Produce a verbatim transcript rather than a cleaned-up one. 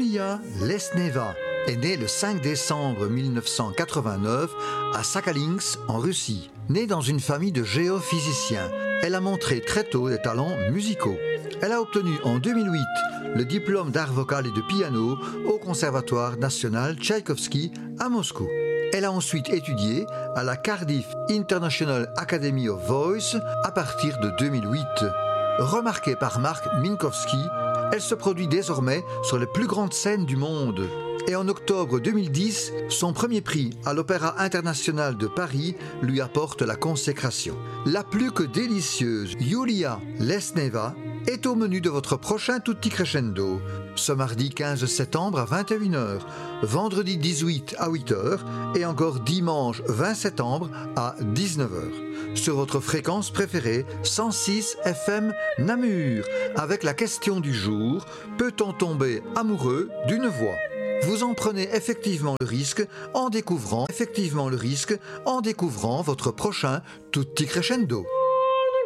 Yulia Lesneva est née le cinq décembre mille neuf cent quatre-vingt-neuf à Sakhalinsk, en Russie. Née dans une famille de géophysiciens, elle a montré très tôt des talents musicaux. Elle a obtenu en deux mille huit le diplôme d'art vocal et de piano au Conservatoire national Tchaïkovski à Moscou. Elle a ensuite étudié à la Cardiff International Academy of Voice à partir de deux mille huit. Remarquée par Mark Minkowski, elle se produit désormais sur les plus grandes scènes du monde. Et en octobre deux mille dix, son premier prix à l'Opéra international de Paris lui apporte la consécration. La plus que délicieuse Yulia Lesneva est au menu de votre prochain Tutti Crescendo, ce mardi quinze septembre à vingt et une heures, vendredi dix-huit à huit heures et encore dimanche vingt septembre à dix-neuf heures, sur votre fréquence préférée cent six F M Namur, avec la question du jour: peut-on tomber amoureux d'une voix? Vous en prenez effectivement le risque en découvrant effectivement le risque en découvrant votre prochain Tutti Crescendo.